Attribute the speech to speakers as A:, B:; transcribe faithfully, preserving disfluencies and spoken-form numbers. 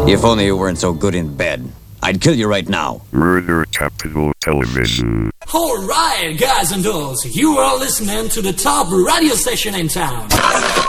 A: If only you weren't so good in bed. I'd kill you right now.
B: Murder Capital Television.
C: All right, guys and dolls, you are listening to the top radio station in town.